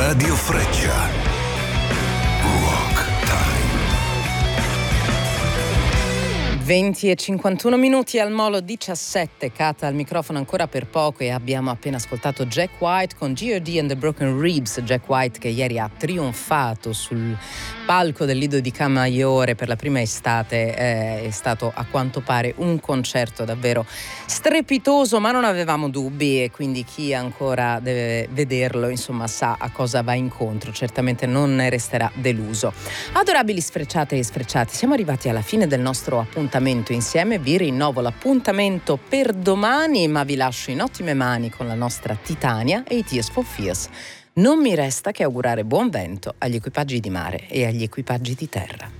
Radio Freccia. Rock Time. 20:51 al Molo 17, Cata al microfono ancora per poco e abbiamo appena ascoltato Jack White con G.O.D. and the Broken Ribs. Jack White che ieri ha trionfato sul palco del Lido di Camaiore per la prima estate, è stato a quanto pare un concerto davvero strepitoso, ma non avevamo dubbi e quindi chi ancora deve vederlo insomma sa a cosa va incontro, certamente non ne resterà deluso. Adorabili sfrecciate e sfrecciati, siamo arrivati alla fine del nostro appuntamento insieme. Vi rinnovo l'appuntamento per domani, ma vi lascio in ottime mani con la nostra Titania e i Tears for Fears. Non mi resta che augurare buon vento agli equipaggi di mare e agli equipaggi di terra.